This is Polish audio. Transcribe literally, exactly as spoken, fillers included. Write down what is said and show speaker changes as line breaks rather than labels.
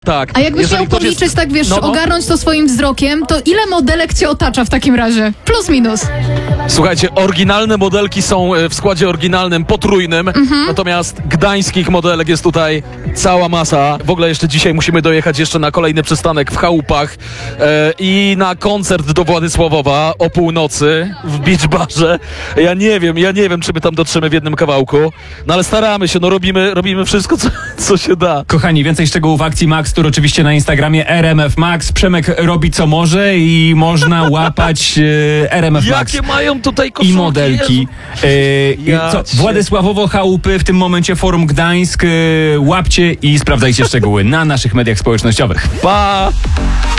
Tak.
A jakbyś
Jeżeli
miał
ktoś
policzyć,
jest-
tak wiesz,
no, no.
ogarnąć to swoim wzrokiem, to ile modelek cię otacza w takim razie? Plus, minus.
Słuchajcie, oryginalne modelki są e, w składzie oryginalnym potrójnym,
Mhm.
natomiast gdańskich modelek jest tutaj cała masa. W ogóle jeszcze dzisiaj musimy dojechać jeszcze na kolejny przystanek w Chałupach e, i na koncert do Władysławowa o północy w Beach Barze. Ja nie wiem, ja nie wiem, czy my tam dotrzemy w jednym kawałku, no ale staramy się, no robimy, robimy wszystko, co, co się da.
Kochani, więcej szczegółów akcji Max Tour oczywiście na Instagramie R M F Max. Przemek robi co może i można łapać e, R M F Max
Jakie mają tutaj koszulki?
i modelki. E,
Ja
co,
cię-
Władysławowo, Chałupy, w tym momencie Forum Gdańsk. E, łapcie i sprawdzajcie szczegóły na naszych mediach społecznościowych.
Pa!